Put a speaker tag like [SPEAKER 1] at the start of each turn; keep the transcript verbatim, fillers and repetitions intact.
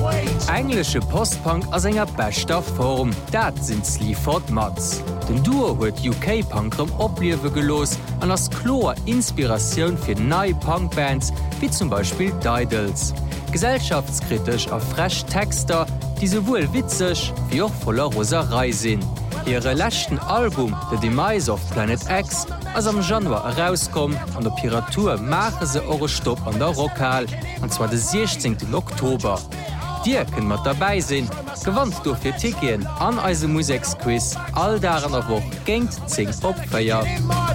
[SPEAKER 1] Englische Postpunk as enger bester Form, dat sind Sleaford Mods. Den Duo huet U K-Punkrem opliewe gelos an ass Chlor Inspirationun fir neii Punkbands wie zum Beispiel Didals. Gesellschaftskritisch a fresh Texter, die sowohl witzig wie auch voller Roserei sinn. Ihre lächten Album The Demise of Planet X ass am Januar herauskom an der Piratur mache se eure Stopp an der Rockhall, und zwar den sechzehnten Oktober. Dir kën mat dabei sinn, gewandt do fir Tikien an eise Musiksquiz all daran a woch géint zing opfeier.